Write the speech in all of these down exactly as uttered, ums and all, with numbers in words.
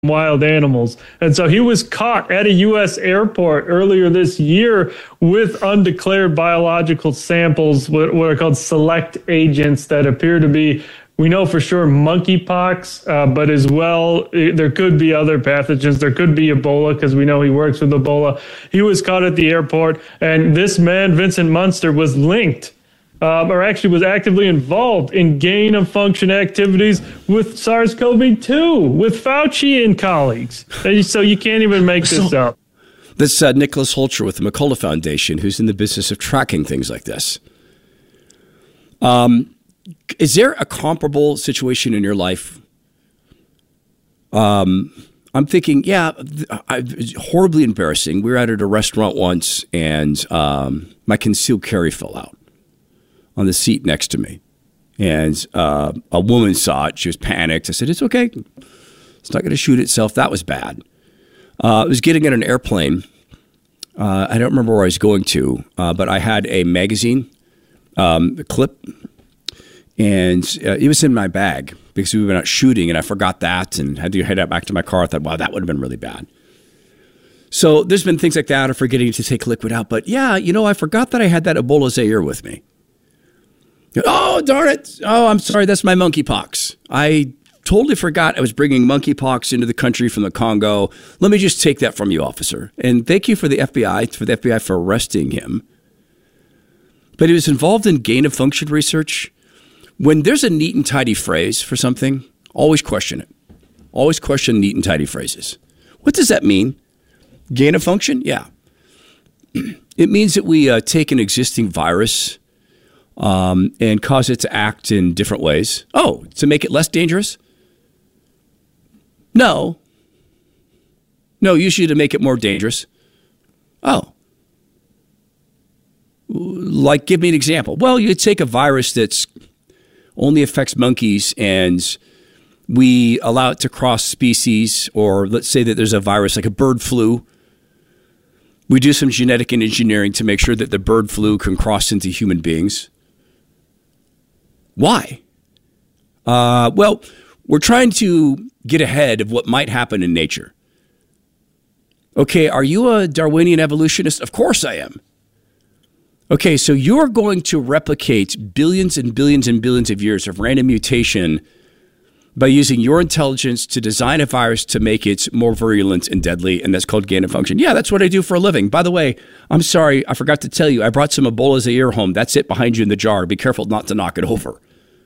wild animals. And so he was caught at a U S airport earlier this year with undeclared biological samples, what, what are called select agents that appear to be, we know for sure, monkeypox, uh, but as well, it, there could be other pathogens. There could be Ebola, because we know he works with Ebola. He was caught at the airport, and this man, Vincent Munster, was linked Um, or actually was actively involved in gain-of-function activities with SARS-C o V two, with Fauci and colleagues. So you can't even make this so, up. This uh, Nicholas Holcher with the McCullough Foundation, who's in the business of tracking things like this. Um, is there a comparable situation in your life? Um, I'm thinking, yeah, I, it's horribly embarrassing. We were out at a restaurant once, and um, my concealed carry fell out on the seat next to me. And uh, a woman saw it. She was panicked. I said, it's okay. It's not going to shoot itself. That was bad. Uh, I was getting on an airplane. Uh, I don't remember where I was going to, uh, but I had a magazine, um, a clip, and uh, it was in my bag because we went out shooting, and I forgot that and had to head out back to my car. I thought, wow, that would have been really bad. So there's been things like that, or forgetting to take liquid out. But yeah, you know, I forgot that I had that Ebola Zaire with me. Oh, darn it. Oh, I'm sorry. That's my monkeypox. I totally forgot I was bringing monkeypox into the country from the Congo. Let me just take that from you, officer. And thank you for the F B I, for the F B I for arresting him. But he was involved in gain-of-function research. When there's a neat and tidy phrase for something, always question it. Always question neat and tidy phrases. What does that mean? Gain-of-function? Yeah. It means that we uh, take an existing virus Um, and cause it to act in different ways. Oh, to make it less dangerous? No. No, usually to make it more dangerous. Oh. Like, give me an example. Well, you take a virus that's only affects monkeys, and we allow it to cross species, or let's say that there's a virus like a bird flu. We do some genetic engineering to make sure that the bird flu can cross into human beings. Why? Uh, well, we're trying to get ahead of what might happen in nature. Okay, are you a Darwinian evolutionist? Of course I am. Okay, so you're going to replicate billions and billions and billions of years of random mutation by using your intelligence to design a virus to make it more virulent and deadly, and that's called gain of function. Yeah, that's what I do for a living. By the way, I'm sorry, I forgot to tell you, I brought some Ebola Zaire home. That's it behind you in the jar. Be careful not to knock it over.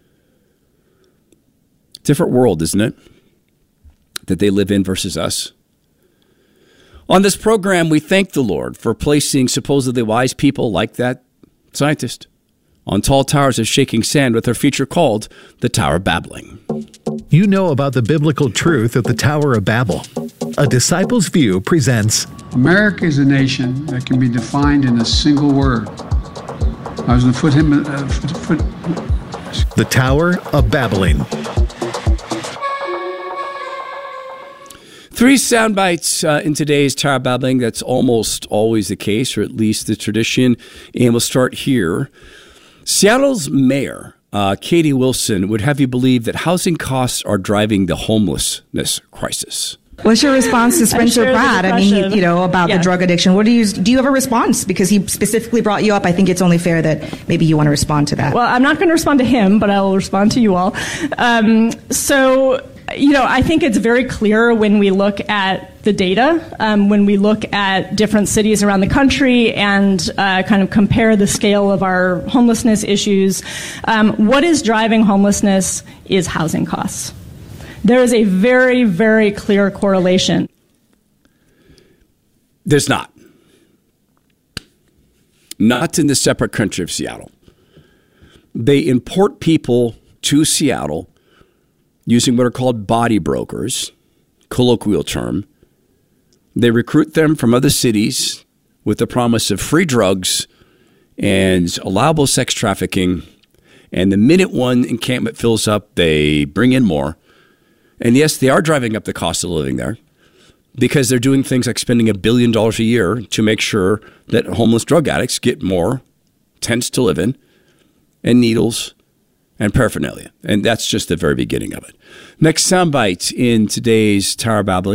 Different world, isn't it, that they live in versus us? On this program, we thank the Lord for placing supposedly wise people like that scientist on tall towers of shaking sand with our feature called The Tower of Babbling. You know about the biblical truth of the Tower of Babel. A Disciple's View presents America is a nation that can be defined in a single word. I was going to put him uh, foot, foot. The Tower of Babbling. Three sound bites uh, in today's Tower of Babbling. That's almost always the case, or at least the tradition. And we'll start here. Seattle's mayor, uh, Katie Wilson, would have you believe that housing costs are driving the homelessness crisis. What's your response to Spencer Pratt? I mean, you know, about yeah. the drug addiction. What do you do? You have a response because he specifically brought you up? I think it's only fair that maybe you want to respond to that. Well, I'm not going to respond to him, but I will respond to you all. Um, so, you know, I think it's very clear when we look at the data, um, when we look at different cities around the country and uh, kind of compare the scale of our homelessness issues. Um, what is driving homelessness is housing costs. There is a very, very clear correlation. There's not. Not in the separate country of Seattle. They import people to Seattle using what are called body brokers, colloquial term. They recruit them from other cities with the promise of free drugs and allowable sex trafficking. And the minute one encampment fills up, they bring in more. And yes, they are driving up the cost of living there because they're doing things like spending a billion dollars a year to make sure that homeless drug addicts get more tents to live in and needles and paraphernalia. And that's just the very beginning of it. Next soundbite in today's Tower Babble.